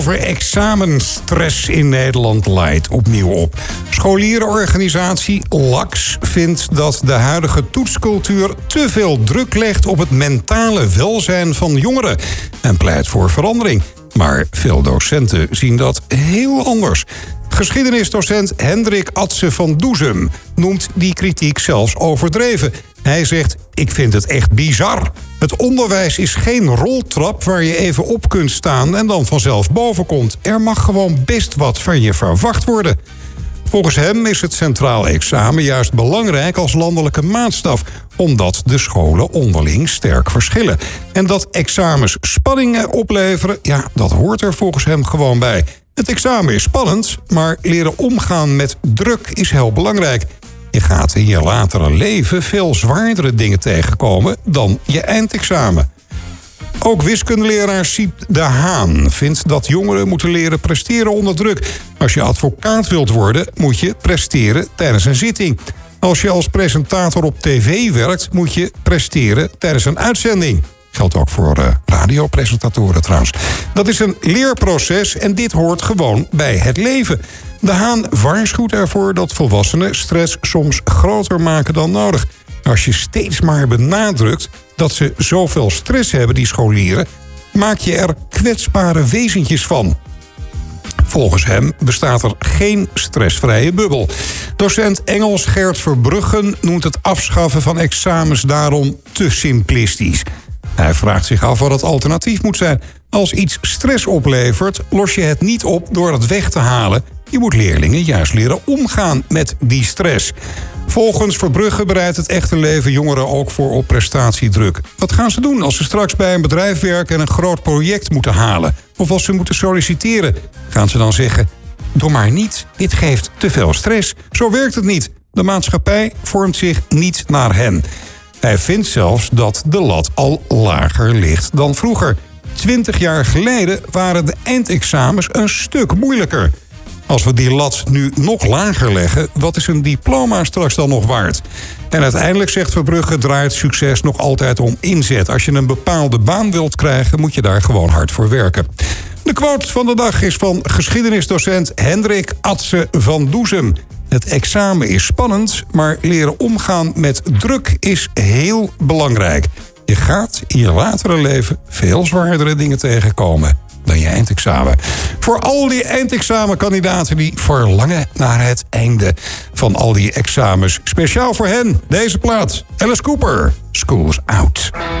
Over examenstress in Nederland leidt opnieuw op. Scholierenorganisatie LAX vindt dat de huidige toetscultuur te veel druk legt op het mentale welzijn van jongeren en pleit voor verandering. Maar veel docenten zien dat heel anders. Geschiedenisdocent Hendrik Atse van Doezum noemt die kritiek zelfs overdreven. Hij zegt, ik vind het echt bizar. Het onderwijs is geen roltrap waar je even op kunt staan en dan vanzelf boven komt. Er mag gewoon best wat van je verwacht worden. Volgens hem is het centraal examen juist belangrijk als landelijke maatstaf, omdat de scholen onderling sterk verschillen. En dat examens spanningen opleveren, ja, dat hoort er volgens hem gewoon bij. Het examen is spannend, maar leren omgaan met druk is heel belangrijk. Je gaat in je latere leven veel zwaardere dingen tegenkomen dan je eindexamen. Ook wiskundeleraar Siep de Haan vindt dat jongeren moeten leren presteren onder druk. Als je advocaat wilt worden, moet je presteren tijdens een zitting. Als je als presentator op tv werkt, moet je presteren tijdens een uitzending. Geldt ook voor radiopresentatoren trouwens. Dat is een leerproces en dit hoort gewoon bij het leven. De Haan waarschuwt ervoor dat volwassenen stress soms groter maken dan nodig. Als je steeds maar benadrukt dat ze zoveel stress hebben, die scholieren, maak je er kwetsbare wezentjes van. Volgens hem bestaat er geen stressvrije bubbel. Docent Engels Gert Verbruggen noemt het afschaffen van examens daarom te simplistisch. Hij vraagt zich af wat het alternatief moet zijn. Als iets stress oplevert, los je het niet op door het weg te halen. Je moet leerlingen juist leren omgaan met die stress. Volgens Verbrugge bereidt het echte leven jongeren ook voor op prestatiedruk. Wat gaan ze doen als ze straks bij een bedrijf werken en een groot project moeten halen? Of als ze moeten solliciteren? Gaan ze dan zeggen, doe maar niet, dit geeft te veel stress. Zo werkt het niet. De maatschappij vormt zich niet naar hen. Hij vindt zelfs dat de lat al lager ligt dan vroeger. 20 jaar geleden waren de eindexamens een stuk moeilijker. Als we die lat nu nog lager leggen, wat is een diploma straks dan nog waard? En uiteindelijk, zegt Verbrugge, draait succes nog altijd om inzet. Als je een bepaalde baan wilt krijgen, moet je daar gewoon hard voor werken. De quote van de dag is van geschiedenisdocent Hendrik Atse van Doezum. Het examen is spannend, maar leren omgaan met druk is heel belangrijk. Je gaat in je latere leven veel zwaardere dingen tegenkomen dan je eindexamen. Voor al die eindexamenkandidaten die verlangen naar het einde van al die examens. Speciaal voor hen, deze plaat. Alice Cooper, School's Out.